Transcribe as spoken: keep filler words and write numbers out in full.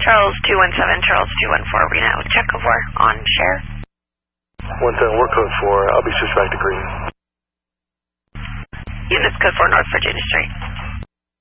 Charles two one seven, Charles two one four, Reno, check over on share. one seven, we're code four, I'll be switched back to green. Units code four, North Virginia Street.